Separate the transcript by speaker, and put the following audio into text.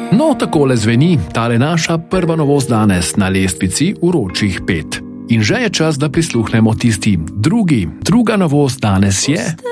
Speaker 1: No, takole zveni tale naša prva novost danes na lestvici vročih 5. In že je čas, da prisluhnemo tisti druga novost danes je...